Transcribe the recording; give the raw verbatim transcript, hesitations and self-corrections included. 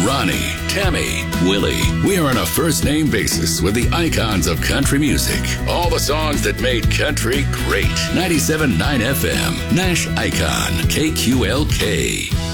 Ronnie, Tammy, Willie. We are on a first name basis with the icons of country music. All the songs that made country great. ninety-seven point nine F M, Nash Icon, K Q L K.